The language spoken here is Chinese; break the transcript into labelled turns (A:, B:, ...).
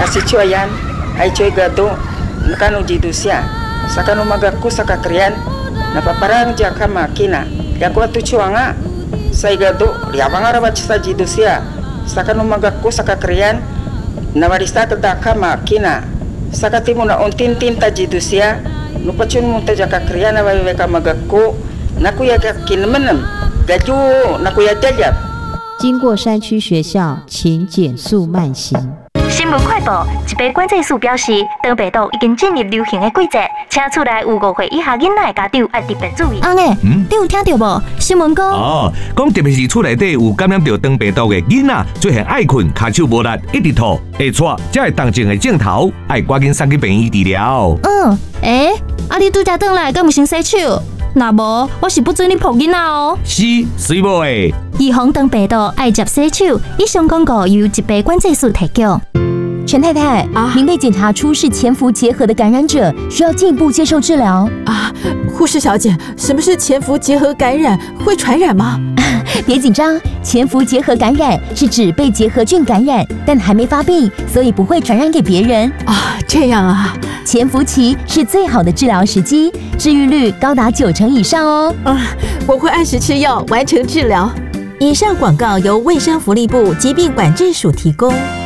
A: kasih cuayan, ay cuy gado, nakano jidusia, sakano magaku sakakrian, napaparang jaka makina, yaku atu cuanga, say gado, liabang arabat sa jidusia, sakano magaku sakakrian, nawarista kedaka makina, sakatimu na untin-tin ta jidusia, nupacun munta jaka krian na waweka magaku, nakuya kinmenem, gaju nakuya jajab。
B: 经过山区学校，请减速慢行。
C: 新闻快报：一杯管制署表示，长病毒已经进入流行的季节，请厝内有5岁以下囡仔的家长要特别注意。
D: 阿妹，你有听到无？新闻讲
E: 讲特别是厝内底有感染到长病毒的囡仔，最近爱困、骹手无力、一直吐、会喘，才会动静的镜头，要赶紧送去病院治疗。
D: 你拄才转来，敢有先洗手？那无，我是不准你抱囡仔哦。
E: 是，水无诶。
D: 预防长病毒，爱接洗手。以上广告由疾病管制署提供。陈太太，您被检查出是潜伏结核的感染者，需要进一步接受治疗。
F: 护士小姐，什么是潜伏结核感染？会传染吗？
D: 别紧张，潜伏结核感染是指被结核菌感染，但还没发病，所以不会传染给别人。
F: 这样啊。
D: 潜伏期是最好的治疗时机，治愈率高达90%以上哦。
F: 我会按时吃药，完成治疗。以上广告由卫生福利部疾病管制署提供。